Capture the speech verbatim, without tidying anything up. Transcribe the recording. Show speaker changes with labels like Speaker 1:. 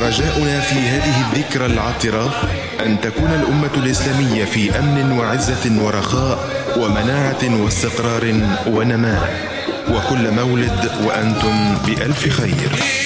Speaker 1: رجاؤنا في هذه الذكرى العطرة أن تكون الأمة الإسلامية في أمن وعزة ورخاء ومناعة واستقرار ونماء، وكل مولد وأنتم بألف خير.